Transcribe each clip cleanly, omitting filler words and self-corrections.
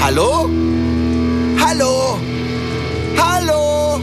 Hallo? Hallo? Hallo?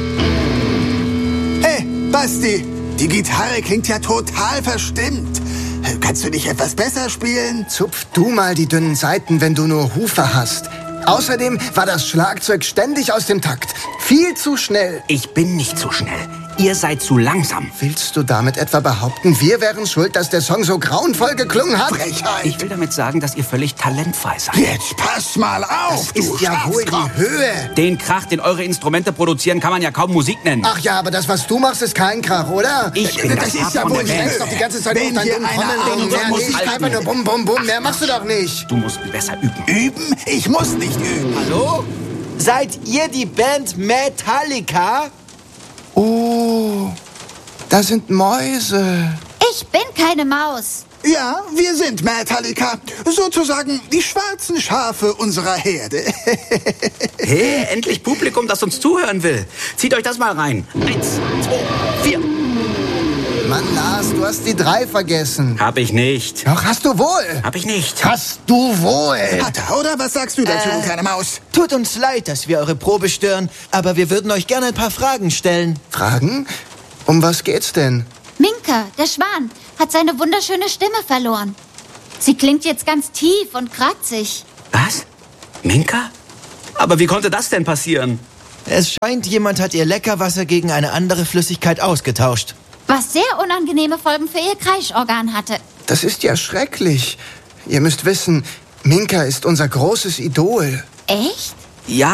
Hey, Basti, die Gitarre klingt ja total verstimmt. Kannst du nicht etwas besser spielen? Zupf du mal die dünnen Saiten, wenn du nur Hufe hast. Außerdem war das Schlagzeug ständig aus dem Takt. Viel zu schnell. Ich bin nicht so schnell. Ihr seid zu langsam. Willst du damit etwa behaupten, wir wären schuld, dass der Song so grauenvoll geklungen hat? Frechheit. Ich will damit sagen, dass ihr völlig talentfrei seid. Jetzt pass mal auf, Das ist ja wohl die Höhe. Den Krach, den eure Instrumente produzieren, kann man ja kaum Musik nennen. Ach ja, aber das, was du machst, ist kein Krach, oder? Ich bin das das ist Ab ja von wohl der nicht. Band. Doch die ganze Zeit Wenn auf hier deinen einer Trommeln rum. Mehr muss nicht, halten. einfach nur bum, bum, bum. Mehr machst du doch nicht. Du musst besser üben. Üben? Ich muss nicht üben. Hallo? Seid ihr die Band Metallica? Oh, da sind Mäuse. Ich bin keine Maus. Ja, wir sind Metallica. Sozusagen die schwarzen Schafe unserer Herde. Hey, endlich Publikum, das uns zuhören will. Zieht euch das mal rein. 1, 2, 4. Mann, Lars, du hast die 3 vergessen. Hab ich nicht. Doch, hast du wohl. Hab ich nicht. Hast du wohl. Hat er, oder? Was sagst du dazu, kleine Maus? Tut uns leid, dass wir eure Probe stören, aber wir würden euch gerne ein paar Fragen stellen. Fragen? Um was geht's denn? Minka, der Schwan, hat seine wunderschöne Stimme verloren. Sie klingt jetzt ganz tief und kratzig. Was? Minka? Aber wie konnte das denn passieren? Es scheint, jemand hat ihr Leckerwasser gegen eine andere Flüssigkeit ausgetauscht. Was sehr unangenehme Folgen für ihr Kreischorgan hatte. Das ist ja schrecklich. Ihr müsst wissen, Minka ist unser großes Idol. Echt? Ja,